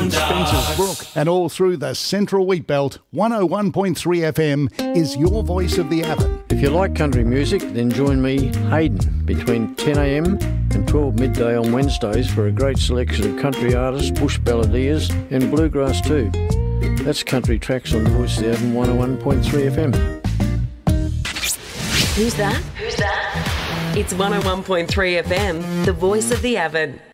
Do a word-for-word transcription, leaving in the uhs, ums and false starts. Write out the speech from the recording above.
Spencer's Brook, and all through the Central Wheatbelt, one oh one point three F M is your voice of the Avon. If you like country music, then join me, Hayden, between ten a m and twelve midday on Wednesdays for a great selection of country artists, bush balladeers and bluegrass too. That's Country Tracks on the Voice of the Avon, one oh one point three F M. Who's that? Who's that? It's one oh one point three F M, the Voice of the Avon.